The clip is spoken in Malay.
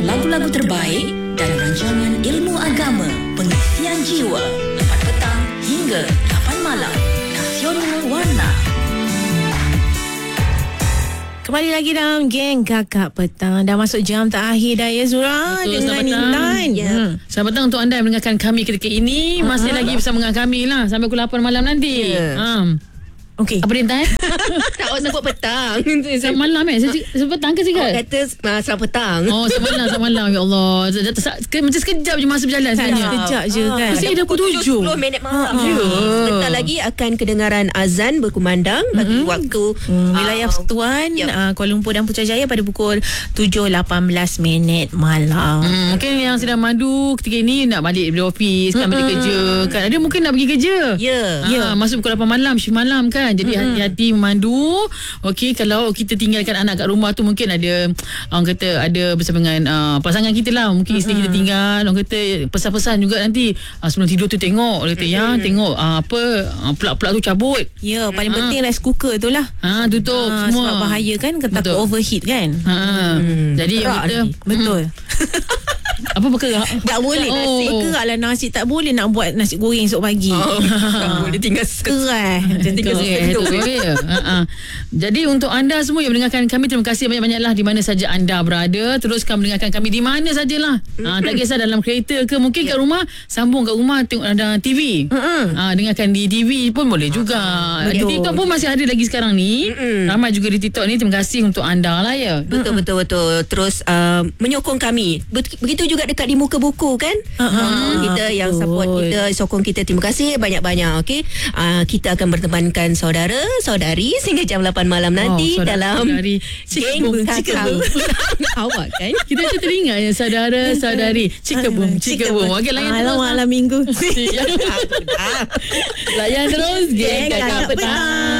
lagu-lagu terbaik dan rancangan ilmu agama, pengisian jiwa, 4 petang hingga 8 malam. Nasional Warna. Kembali lagi dalam Geng Kakak Petang. Dah masuk jam terakhir dah ya Zura. Betul, dengan Intan. Selamat petang untuk anda yang mendengarkan kami ketika ini. Masih lagi bersama dengan kami lah sampai pukul 8 malam nanti. Okey. Apa dia Intan? Tak awak sebut petang. Selamat malam Saya petang ke sikit? Awak kata selamat petang. Oh selamat malam. Ya Allah. Macam sekejap je masa berjalan sebenarnya. Sekejap je kan. Mesti dah pukul 7. 10 minit malam. Sebentar lagi akan kedengaran azan berkumandang bagi waktu wilayah Persekutuan Kuala Lumpur dan Putrajaya pada pukul 7.18 malam. Mungkin yang sedang madu ketika ini nak balik dari office kan, balik kerja kan. Ada mungkin nak pergi kerja. Ya. Masuk pukul 8 malam, shift malam kan. Jadi hati-hati memandu. Okey, kalau kita tinggalkan anak kat rumah tu mungkin ada orang kata ada bersama dengan pasangan kita lah. Mungkin isteri kita tinggal. Orang kata pesan-pesan juga nanti sebelum tidur tu tengok. Dia kata tengok plug-plug tu cabut. Ya, paling penting rice cooker tu lah. Tutup semua. Sebab bahaya kan, takut overheat kan. Jadi kita Betul. apa berkerak? Tak boleh nasi. Berkerak lah nasi. Tak boleh nak buat nasi goreng esok pagi. Tak boleh tinggal Keras. Jadi untuk anda semua yang mendengarkan kami, terima kasih banyak-banyaklah di mana saja anda berada. Teruskan mendengarkan kami di mana sajalah. Tak kisah dalam kereta ke, mungkin kat rumah, sambung kat rumah tengok ada TV. Dengarkan di TV pun boleh juga. Di TikTok pun masih ada lagi sekarang ni. Ramai juga di TikTok ni. Terima kasih untuk anda lah ya. Betul. Terus menyokong kami. Begitu juga dekat di muka buku kan. Kita yang support kita, sokong kita, terima kasih banyak-banyak. Okey. Kita akan bertemankan saudara-saudari sehingga jam 8 malam nanti dalam Geng Kakak. Awak kan. Kita macam teringat ya, saudara-saudari. Cikabum. Okey, layan terus. Malam minggu. Layan terus Geng Kakak Petang.